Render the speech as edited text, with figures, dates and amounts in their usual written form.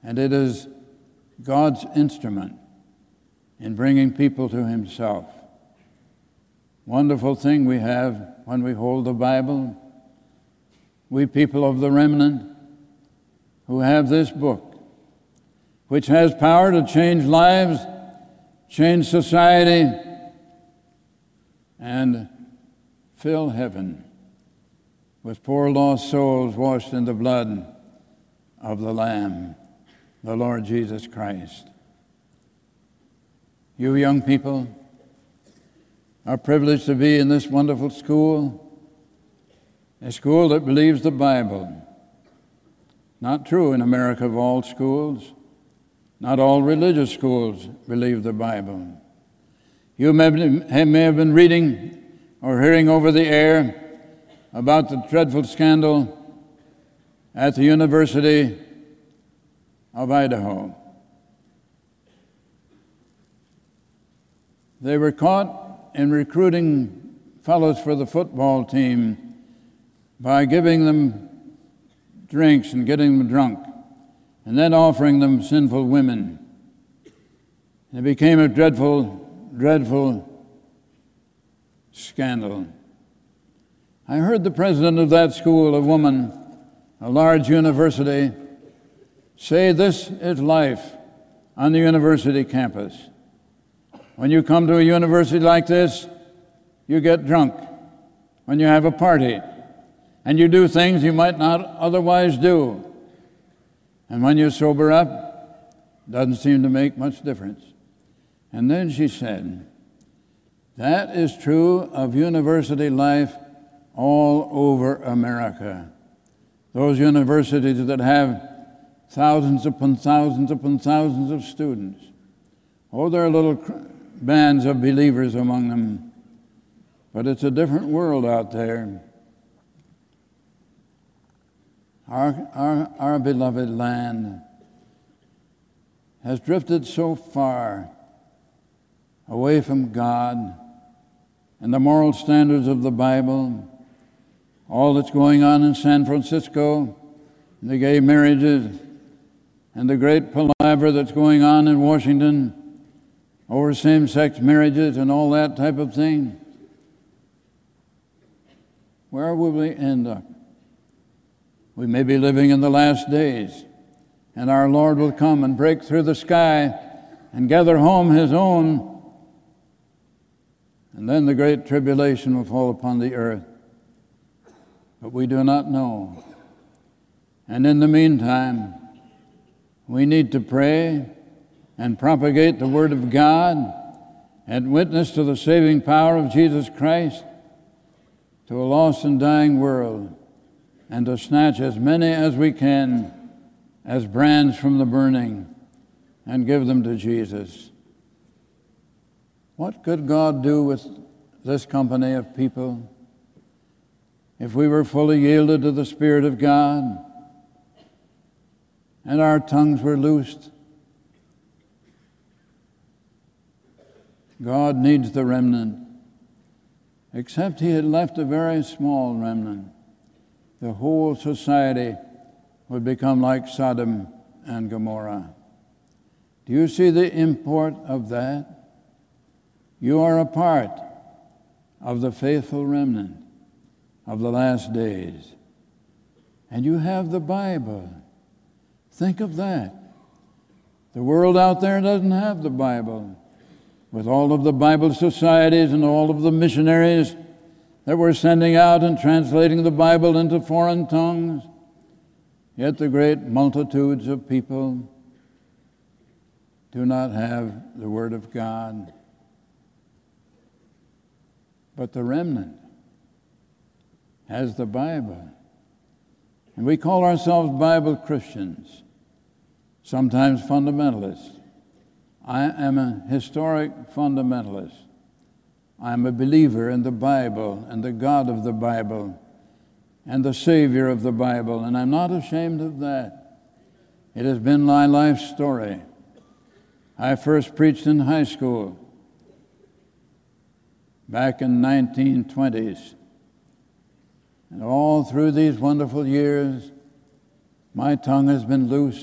and it is God's instrument in bringing people to himself. Wonderful thing we have when we hold the Bible. We people of the remnant who have this book, which has power to change lives, change society, and fill heaven with poor lost souls washed in the blood of the Lamb, the Lord Jesus Christ. You young people are privileged to be in this wonderful school, a school that believes the Bible. Not true in America of all schools. Not all religious schools believe the Bible. You may have been reading or hearing over the air about the dreadful scandal at the University of Idaho. They were caught in recruiting fellows for the football team by giving them drinks and getting them drunk, and then offering them sinful women. It became a dreadful, dreadful scandal. I heard the president of that school, a woman, a large university, say this is life on the university campus. When you come to a university like this, you get drunk when you have a party, and you do things you might not otherwise do. And when you sober up, it doesn't seem to make much difference. And then she said, that is true of university life all over America. Those universities that have thousands upon thousands upon thousands of students. Oh, there are little bands of believers among them, but it's a different world out there. Our beloved land has drifted so far away from God and the moral standards of the Bible. All that's going on in San Francisco, the gay marriages, and the great palaver that's going on in Washington over same-sex marriages and all that type of thing. Where will we end up? We may be living in the last days, and our Lord will come and break through the sky and gather home his own, and then the great tribulation will fall upon the earth. But we do not know. And in the meantime, we need to pray and propagate the Word of God and witness to the saving power of Jesus Christ to a lost and dying world, and to snatch as many as we can as brands from the burning and give them to Jesus. What could God do with this company of people if we were fully yielded to the Spirit of God and our tongues were loosed? God needs the remnant. Except he had left a very small remnant, the whole society would become like Sodom and Gomorrah. Do you see the import of that? You are a part of the faithful remnant of the last days. And you have the Bible. Think of that. The world out there doesn't have the Bible. With all of the Bible societies and all of the missionaries that we're sending out and translating the Bible into foreign tongues, yet the great multitudes of people do not have the Word of God. But the remnant has the Bible. And we call ourselves Bible Christians, sometimes fundamentalists. I am a historic fundamentalist. I'm a believer in the Bible and the God of the Bible and the Savior of the Bible, and I'm not ashamed of that. It has been my life story. I first preached in high school back in 1920s. And all through these wonderful years, my tongue has been loosed